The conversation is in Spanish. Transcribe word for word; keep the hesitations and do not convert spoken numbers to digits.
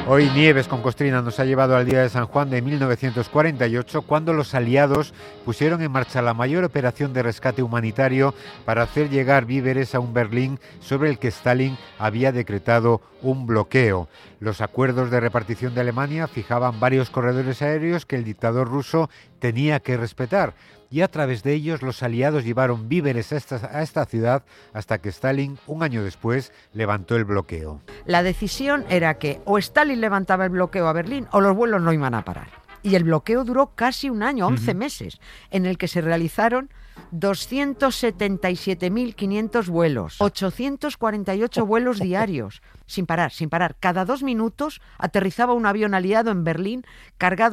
Hoy Nieves con Costrina nos ha llevado al día de San Juan de mil novecientos cuarenta y ocho, cuando los aliados pusieron en marcha la mayor operación de rescate humanitario para hacer llegar víveres a un Berlín sobre el que Stalin había decretado un bloqueo. Los acuerdos de repartición de Alemania fijaban varios corredores aéreos que el dictador ruso tenía que respetar, y a través de ellos los aliados llevaron víveres a esta, a esta ciudad hasta que Stalin, un año después, levantó el bloqueo. La decisión era que o Stalin levantaba el bloqueo a Berlín o los vuelos no iban a parar. Y el bloqueo duró casi un año, once uh-huh. meses, en el que se realizaron doscientos setenta y siete mil quinientos vuelos, ochocientos cuarenta y ocho vuelos diarios, sin parar, sin parar. Cada dos minutos aterrizaba un avión aliado en Berlín cargado